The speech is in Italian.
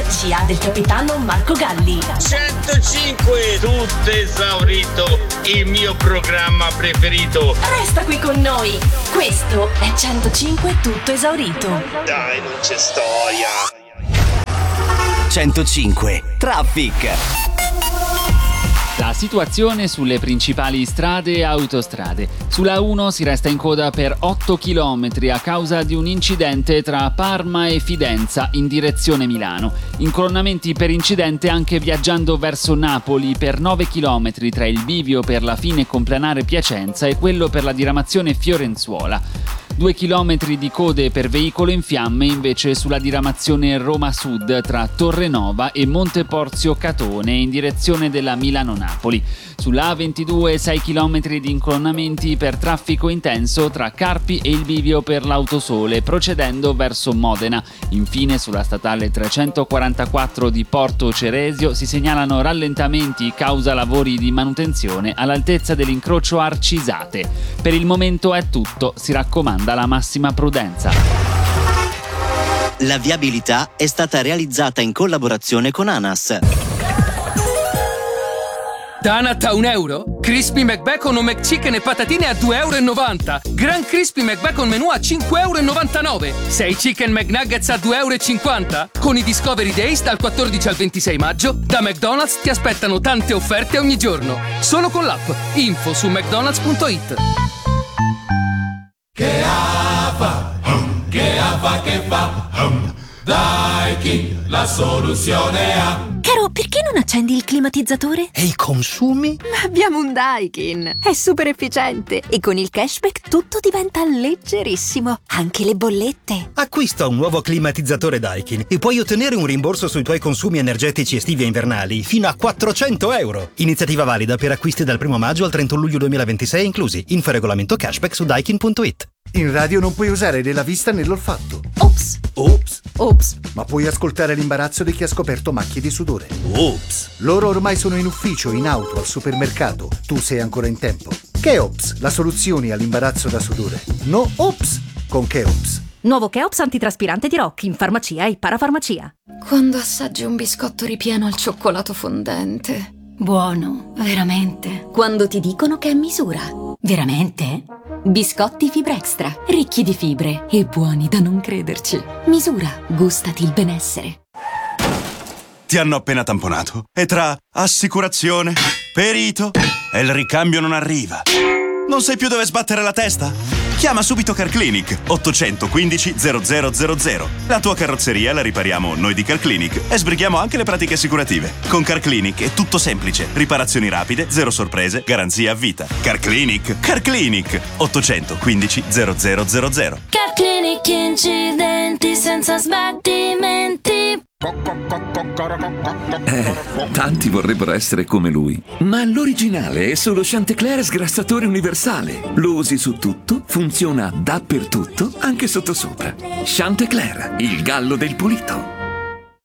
scia del capitano Marco Galli. 105, tutto esaurito, il mio programma preferito. Resta qui con noi. Questo è 105 tutto esaurito. Dai, non c'è storia. 105 Traffic. La situazione sulle principali strade e autostrade. Sulla 1 si resta in coda per 8 km a causa di un incidente tra Parma e Fidenza in direzione Milano. Incolonnamenti per incidente anche viaggiando verso Napoli per 9 km tra il bivio per la fine complanare Piacenza e quello per la diramazione Fiorenzuola. 2 chilometri di code per veicolo in fiamme invece sulla diramazione Roma Sud tra Torrenova e Monteporzio Catone in direzione della Milano-Napoli. Sulla A22 6 chilometri di incolonnamenti per traffico intenso tra Carpi e il bivio per l'Autosole procedendo verso Modena. Infine sulla statale 344 di Porto Ceresio si segnalano rallentamenti causa lavori di manutenzione all'altezza dell'incrocio Arcisate. Per il momento è tutto, si raccomanda la massima prudenza. La viabilità è stata realizzata in collaborazione con ANAS. Donut a €1? Crispy McBacon o McChicken e patatine a €2,90. Gran Crispy McBacon menù a €5,99. 6 Chicken McNuggets a €2,50. Con i Discovery Days dal 14 al 26 maggio, da McDonald's ti aspettano tante offerte ogni giorno. Solo con l'app. Info su mcdonalds.it. Che fa? Daikin, la soluzione ha. Caro, perché non accendi il climatizzatore? E i consumi? Ma abbiamo un Daikin, è super efficiente e con il cashback tutto diventa leggerissimo, anche le bollette. Acquista un nuovo climatizzatore Daikin e puoi ottenere un rimborso sui tuoi consumi energetici estivi e invernali fino a €400. Iniziativa valida per acquisti dal 1 maggio al 31 luglio 2026 inclusi. Info regolamento cashback su daikin.it. In radio non puoi usare né la vista né l'olfatto. Ops. Ops. Ops. Ma puoi ascoltare l'imbarazzo di chi ha scoperto macchie di sudore. Ops. Loro ormai sono in ufficio, in auto, al supermercato. Tu sei ancora in tempo. Cheops, la soluzione all'imbarazzo da sudore. No Ops con Cheops. Nuovo Cheops antitraspirante di Rock in farmacia e parafarmacia. Quando assaggi un biscotto ripieno al cioccolato fondente. Buono, veramente. Quando ti dicono che è misura. Veramente? Biscotti Fibra Extra, Ricchi di fibre e buoni da non crederci. misura, gustati il benessere. Ti hanno appena tamponato e tra assicurazione, perito e il ricambio non arriva. Non sai più dove sbattere la testa? Chiama subito CarClinic 815 0000. La tua carrozzeria la ripariamo noi di CarClinic e sbrighiamo anche le pratiche assicurative. Con CarClinic è tutto semplice. Riparazioni rapide, zero sorprese, garanzia a vita. CarClinic. 815 0000. CarClinic, incidenti senza sbattimenti. Tanti vorrebbero essere come lui, ma l'originale è solo Chantecler sgrassatore universale. Lo usi su tutto, funziona dappertutto, anche sottosopra. Chantecler, il gallo del pulito.